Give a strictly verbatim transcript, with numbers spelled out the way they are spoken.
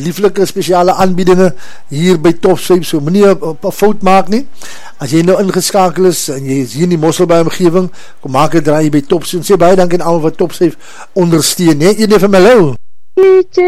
lieflike spesiale aanbiedinge hier by Topswyp, so moenie 'n fout maak nie. As jy nou ingeskakel is en jy is hier in die Mosselbaai omgewing, kom maak 'n draai by Topswyp en sê baie dankie aan almal wat Topswyp ondersteun, hè. Een van my hallo.